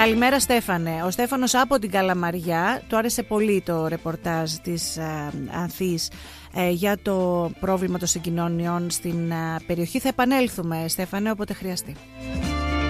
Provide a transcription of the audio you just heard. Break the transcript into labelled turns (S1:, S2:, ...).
S1: Καλημέρα Στέφανε. Ο Στέφανος από την Καλαμαριά. Του άρεσε πολύ το ρεπορτάζ της Ανθής για το πρόβλημα των συγκοινωνιών στην περιοχή. Θα επανέλθουμε Στέφανε όποτε χρειαστεί.